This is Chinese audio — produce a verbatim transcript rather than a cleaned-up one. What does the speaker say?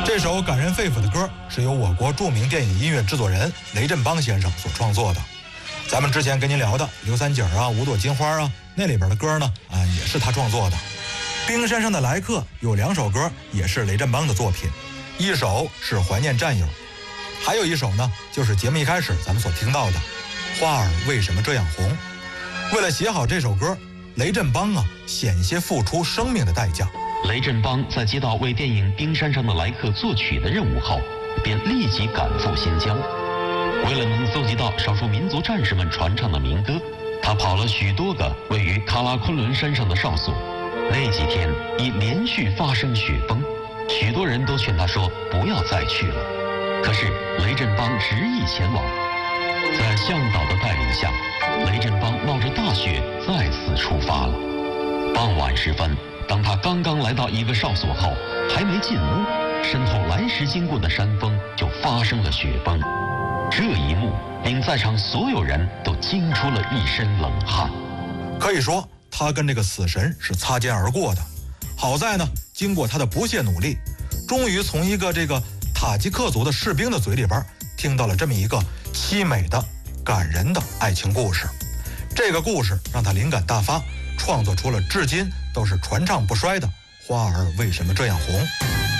这首感人肺腑的歌是由我国著名电影音乐制作人雷振邦先生所创作的。咱们之前跟您聊的刘三姐啊、五朵金花啊，那里边的歌呢，啊也是他创作的。冰山上的来客有两首歌也是雷振邦的作品，一首是怀念战友，还有一首呢就是节目一开始咱们所听到的花儿为什么这样红。为了写好这首歌，雷振邦啊险些付出生命的代价。 雷振邦在接到为电影《冰山上的来客》作曲的任务后，便立即赶赴新疆。为了能搜集到少数民族战士们传唱的民歌，他跑了许多个位于喀拉昆仑山上的哨所。那几天已连续发生雪崩，许多人都劝他说不要再去了。可是雷振邦执意前往。在向导的带领下，雷振邦冒着大雪再次出发了。傍晚时分，当他刚刚来到一个哨所后，还没进屋，身后来时经过的山峰就发生了雪崩。这一幕令在场所有人都惊出了一身冷汗。 可以说他跟这个死神是擦肩而过的。好在呢，经过他的不懈努力，终于从一个这个塔吉克族的士兵的嘴里边听到了这么一个凄美的感人的爱情故事。这个故事让他灵感大发，创作出了至今都是传唱不衰的《花儿为什么这样红》。